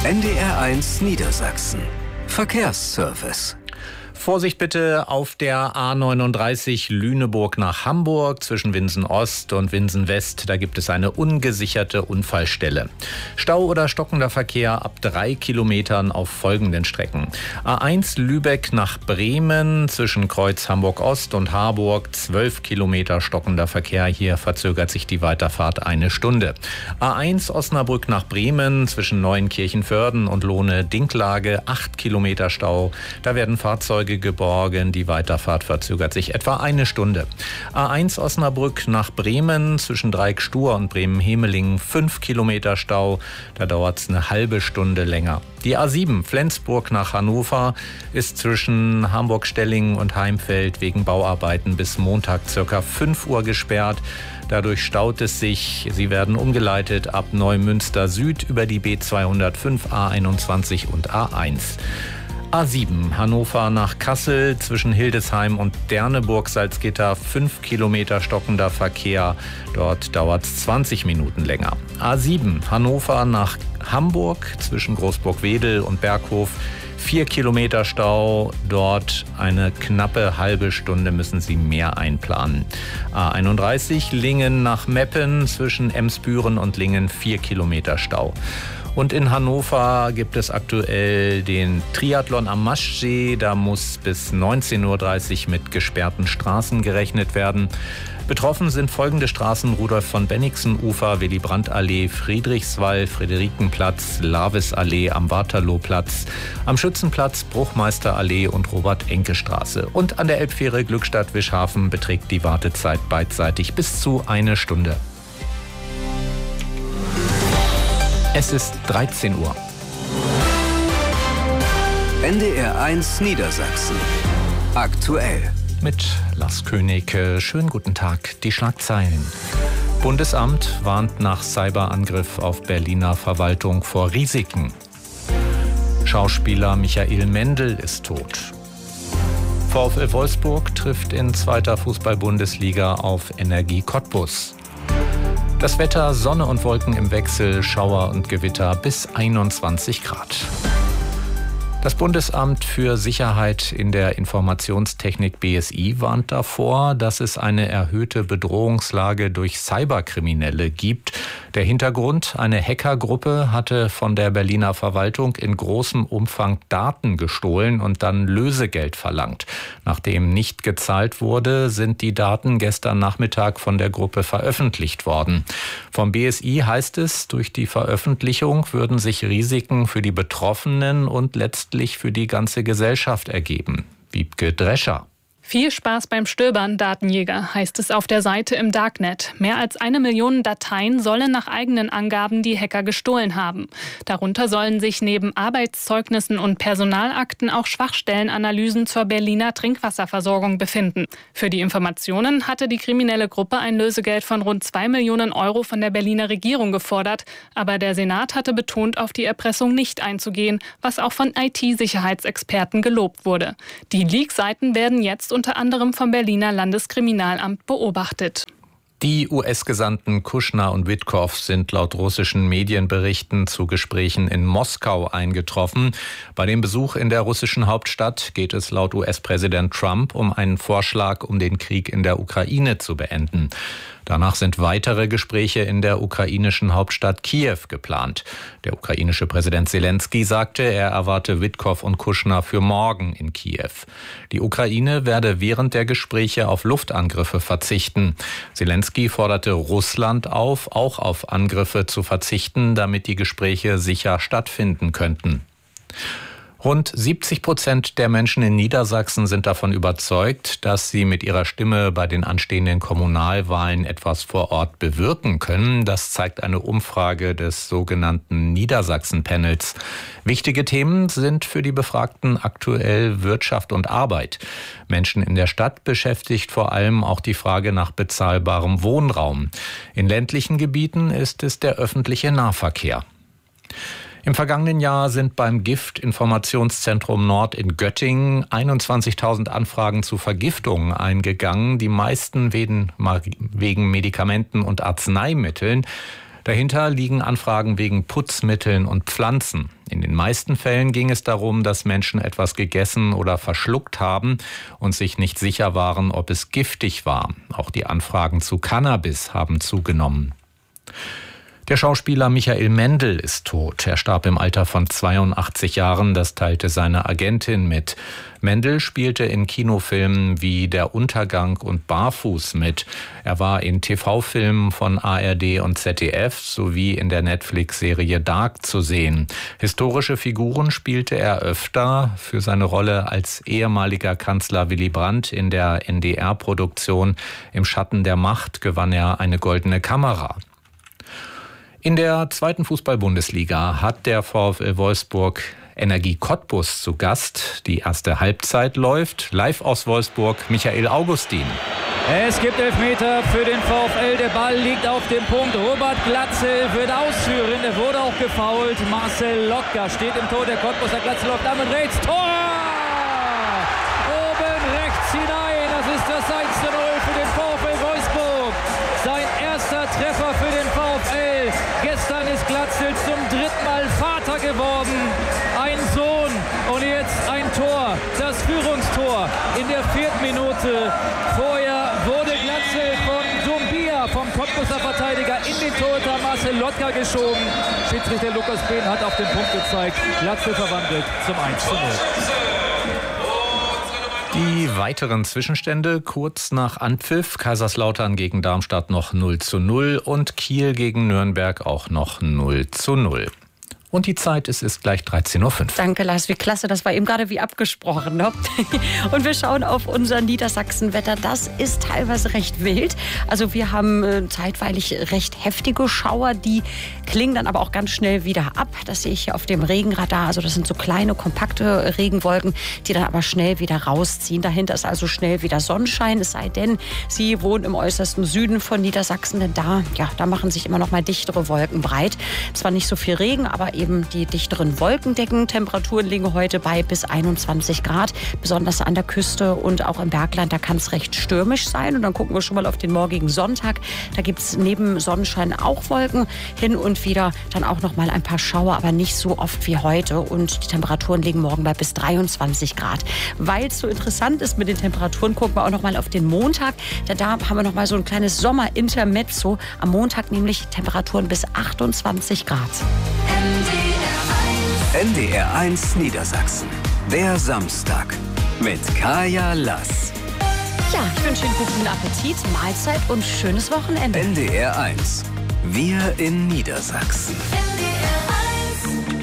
NDR1 Niedersachsen. Verkehrsservice. Vorsicht bitte auf der A39 Lüneburg nach Hamburg zwischen Winsen Ost und Winsen West. Da gibt es eine ungesicherte Unfallstelle. Stau oder stockender Verkehr ab 3 Kilometern auf folgenden Strecken. A1 Lübeck nach Bremen zwischen Kreuz Hamburg Ost und Harburg 12 Kilometer stockender Verkehr. Hier verzögert sich die Weiterfahrt 1 Stunde. A1 Osnabrück nach Bremen zwischen Neuenkirchen-Vörden und Lohne-Dinklage 8 Kilometer Stau. Da werden Fahrzeuge geborgen. Die Weiterfahrt verzögert sich etwa 1 Stunde. A1 Osnabrück nach Bremen zwischen Dreieck-Stur und Bremen-Hemelingen 5 Kilometer Stau. Da dauert es eine halbe Stunde länger. Die A7 Flensburg nach Hannover ist zwischen Hamburg-Stellingen und Heimfeld wegen Bauarbeiten bis Montag ca. 5 Uhr gesperrt. Dadurch staut es sich. Sie werden umgeleitet ab Neumünster Süd über die B205, A21 und A1. A7 Hannover nach Kassel zwischen Hildesheim und Derneburg-Salzgitter 5 Kilometer stockender Verkehr. Dort dauert es 20 Minuten länger. A7 Hannover nach Hamburg zwischen Großburg-Wedel und Berghof 4 Kilometer Stau. Dort eine knappe halbe Stunde müssen Sie mehr einplanen. A31 Lingen nach Meppen zwischen Emsbüren und Lingen 4 Kilometer Stau. Und in Hannover gibt es aktuell den Triathlon am Maschsee. Da muss bis 19.30 Uhr mit gesperrten Straßen gerechnet werden. Betroffen sind folgende Straßen: Rudolf-von-Bennigsen-Ufer, Willy-Brandt-Allee, Friedrichswall, Friederikenplatz, Lavis-Allee am Waterlooplatz, am Schützenplatz, Bruchmeister-Allee und Robert-Enke-Straße. Und an der Elbfähre Glückstadt-Wischhafen beträgt die Wartezeit beidseitig bis zu 1 Stunde. Es ist 13 Uhr. NDR1 Niedersachsen. Aktuell. Mit Lars König. Schönen guten Tag. Die Schlagzeilen. Bundesamt warnt nach Cyberangriff auf Berliner Verwaltung vor Risiken. Schauspieler Michael Mendel ist tot. VfL Wolfsburg trifft in 2. Fußball-Bundesliga auf Energie Cottbus. Das Wetter: Sonne und Wolken im Wechsel, Schauer und Gewitter bis 21 Grad. Das Bundesamt für Sicherheit in der Informationstechnik BSI warnt davor, dass es eine erhöhte Bedrohungslage durch Cyberkriminelle gibt. Der Hintergrund: eine Hackergruppe hatte von der Berliner Verwaltung in großem Umfang Daten gestohlen und dann Lösegeld verlangt. Nachdem nicht gezahlt wurde, sind die Daten gestern Nachmittag von der Gruppe veröffentlicht worden. Vom BSI heißt es, durch die Veröffentlichung würden sich Risiken für die Betroffenen und letztlich für die ganze Gesellschaft ergeben. Wiebke Drescher. Viel Spaß beim Stöbern, Datenjäger, heißt es auf der Seite im Darknet. Mehr als 1 Million Dateien sollen nach eigenen Angaben die Hacker gestohlen haben. Darunter sollen sich neben Arbeitszeugnissen und Personalakten auch Schwachstellenanalysen zur Berliner Trinkwasserversorgung befinden. Für die Informationen hatte die kriminelle Gruppe ein Lösegeld von rund 2 Millionen Euro von der Berliner Regierung gefordert. Aber der Senat hatte betont, auf die Erpressung nicht einzugehen, was auch von IT-Sicherheitsexperten gelobt wurde. Die Leak-Seiten werden jetzt unter anderem vom Berliner Landeskriminalamt beobachtet. Die US-Gesandten Kushner und Witkow sind laut russischen Medienberichten zu Gesprächen in Moskau eingetroffen. Bei dem Besuch in der russischen Hauptstadt geht es laut US-Präsident Trump um einen Vorschlag, um den Krieg in der Ukraine zu beenden. Danach sind weitere Gespräche in der ukrainischen Hauptstadt Kiew geplant. Der ukrainische Präsident Zelensky sagte, er erwarte Witkow und Kushner für morgen in Kiew. Die Ukraine werde während der Gespräche auf Luftangriffe verzichten. Zelensky forderte Russland auf, auch auf Angriffe zu verzichten, damit die Gespräche sicher stattfinden könnten. Rund 70% der Menschen in Niedersachsen sind davon überzeugt, dass sie mit ihrer Stimme bei den anstehenden Kommunalwahlen etwas vor Ort bewirken können. Das zeigt eine Umfrage des sogenannten Niedersachsen-Panels. Wichtige Themen sind für die Befragten aktuell Wirtschaft und Arbeit. Menschen in der Stadt beschäftigt vor allem auch die Frage nach bezahlbarem Wohnraum. In ländlichen Gebieten ist es der öffentliche Nahverkehr. Im vergangenen Jahr sind beim Giftinformationszentrum Nord in Göttingen 21.000 Anfragen zu Vergiftungen eingegangen, die meisten wegen Medikamenten und Arzneimitteln. Dahinter liegen Anfragen wegen Putzmitteln und Pflanzen. In den meisten Fällen ging es darum, dass Menschen etwas gegessen oder verschluckt haben und sich nicht sicher waren, ob es giftig war. Auch die Anfragen zu Cannabis haben zugenommen. Der Schauspieler Michael Mendl ist tot. Er starb im Alter von 82 Jahren, das teilte seine Agentin mit. Mendl spielte in Kinofilmen wie Der Untergang und Barfuß mit. Er war in TV-Filmen von ARD und ZDF sowie in der Netflix-Serie Dark zu sehen. Historische Figuren spielte er öfter. Für seine Rolle als ehemaliger Kanzler Willy Brandt in der NDR-Produktion Im Schatten der Macht gewann er eine Goldene Kamera. In der 2. Fußball-Bundesliga hat der VfL Wolfsburg Energie Cottbus zu Gast. Die erste Halbzeit läuft. Live aus Wolfsburg, Michael Augustin. Es gibt Elfmeter für den VfL. Der Ball liegt auf dem Punkt. Robert Glatzel wird ausführen. Er wurde auch gefoult. Marcel Lotka steht im Tor der Cottbuser. Glatzel läuft damit rechts. Tor! Oben rechts hinein. Das ist das 1:0 für den VfL Wolfsburg. Sein erster Treffer für den VfL. Gestern ist Glatzel zum 3. Mal Vater geworden. Ein Sohn und jetzt ein Tor. Das Führungstor in der 4. Minute. Vorher wurde Glatzel von Doumbia, vom Cottbuser Verteidiger, in den Torhüter Marcel Lotka geschoben. Schiedsrichter Lukas Behn hat auf den Punkt gezeigt. Glatzel verwandelt zum 1:0. Die weiteren Zwischenstände kurz nach Anpfiff. Kaiserslautern gegen Darmstadt noch 0:0 und Kiel gegen Nürnberg auch noch 0:0. Und die Zeit ist gleich 13:05 Uhr. Danke, Lars. Wie klasse. Das war eben gerade wie abgesprochen. Ne? Und wir schauen auf unser Niedersachsen-Wetter. Das ist teilweise recht wild. Also wir haben zeitweilig recht heftige Schauer. Die klingen dann aber auch ganz schnell wieder ab. Das sehe ich hier auf dem Regenradar. Also das sind so kleine, kompakte Regenwolken, die dann aber schnell wieder rausziehen. Dahinter ist also schnell wieder Sonnenschein. Es sei denn, Sie wohnen im äußersten Süden von Niedersachsen. Denn da machen sich immer noch mal dichtere Wolken breit. Zwar nicht so viel Regen, aber eben die dichteren Wolkendecken. Temperaturen liegen heute bei bis 21 Grad, besonders an der Küste und auch im Bergland. Da kann es recht stürmisch sein. Und dann gucken wir schon mal auf den morgigen Sonntag. Da gibt es neben Sonnenschein auch Wolken, hin und wieder dann auch noch mal ein paar Schauer, aber nicht so oft wie heute. Und die Temperaturen liegen morgen bei bis 23 Grad. Weil es so interessant ist mit den Temperaturen, gucken wir auch noch mal auf den Montag. Denn da haben wir noch mal so ein kleines Sommerintermezzo. Am Montag nämlich Temperaturen bis 28 Grad. NDR1 Niedersachsen. Der Samstag mit Kaya Lass. Ja, ich wünsche Ihnen guten Appetit, Mahlzeit und schönes Wochenende. NDR1. Wir in Niedersachsen.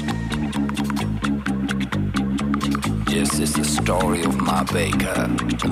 This is the story of my baker.